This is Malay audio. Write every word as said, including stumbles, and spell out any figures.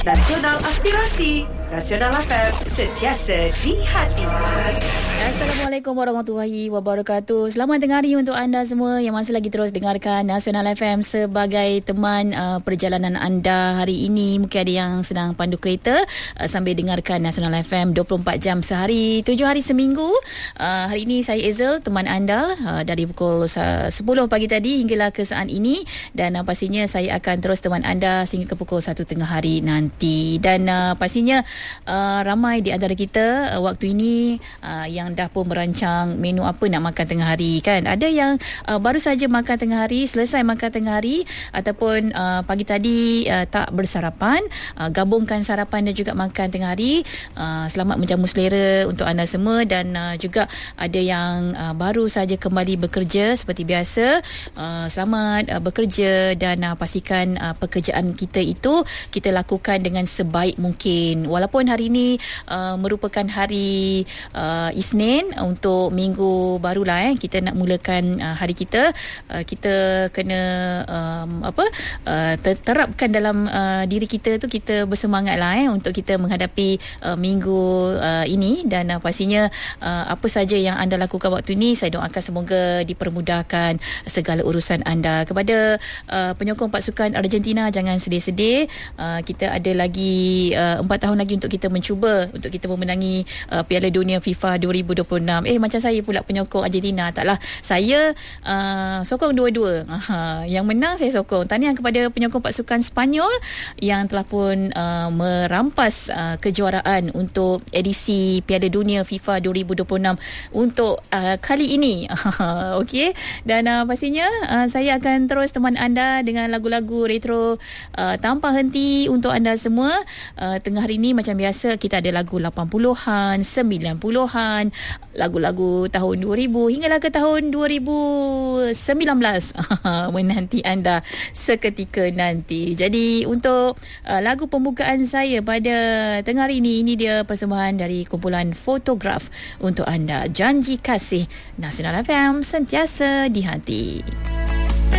Nasional Aspirasi, Nasional F M, sentiasa di hati. Assalamualaikum warahmatullahi wabarakatuh. Selamat tengah hari untuk anda semua yang masih lagi terus dengarkan Nasional F M sebagai teman uh, perjalanan anda hari ini. Mungkin ada yang sedang pandu kereta uh, sambil dengarkan Nasional F M dua puluh empat jam sehari, tujuh hari seminggu. Uh, hari ini saya Ezel, teman anda uh, dari pukul sepuluh pagi tadi hinggalah ke saat ini, dan uh, pastinya saya akan terus teman anda sehingga ke pukul satu tengah hari nanti. Dan uh, pastinya uh, ramai di antara kita uh, waktu ini uh, yang dah pun merancang menu apa nak makan tengah hari kan. Ada yang uh, baru saja makan tengah hari, selesai makan tengah hari, ataupun uh, pagi tadi uh, tak bersarapan, uh, gabungkan sarapan dan juga makan tengah hari. Uh, selamat menjamu selera untuk anda semua. Dan uh, juga ada yang uh, baru saja kembali bekerja seperti biasa. Uh, selamat uh, bekerja dan uh, pastikan uh, pekerjaan kita itu kita lakukan dengan sebaik mungkin. Walaupun hari ini uh, merupakan hari uh, Isnin untuk minggu barulah eh kita nak mulakan uh, hari kita, uh, kita kena um, apa uh, terapkan dalam uh, diri kita tu, kita bersemangatlah eh untuk kita menghadapi uh, minggu uh, ini. Dan uh, pastinya uh, apa saja yang anda lakukan waktu ini, saya doakan semoga dipermudahkan segala urusan anda. Kepada uh, penyokong pasukan Argentina, jangan sedih-sedih, uh, kita ada lagi uh, empat tahun lagi untuk kita mencuba untuk kita memenangi uh, Piala Dunia FIFA dua ribu dua puluh enam. Eh macam saya pula penyokong Argentina. Taklah, saya uh, sokong dua-dua. Aha, yang menang saya sokong. Tahniah kepada penyokong pasukan Sepanyol yang telah pun uh, merampas uh, kejuaraan untuk edisi Piala Dunia FIFA dua ribu dua puluh enam untuk uh, kali ini. Okey. Dan uh, pastinya uh, saya akan terus teman anda dengan lagu-lagu retro uh, tanpa henti untuk anda semua. Uh, tengah hari ini macam biasa kita ada lagu lapan puluhan, sembilan puluhan, lagu-lagu tahun dua ribu hinggalah ke tahun dua ribu sembilan belas menanti anda seketika nanti. Jadi untuk uh, lagu pembukaan saya pada tengah hari ini, ini dia persembahan dari kumpulan Fotograf untuk anda. Janji Kasih, Nasional F M, sentiasa di hati.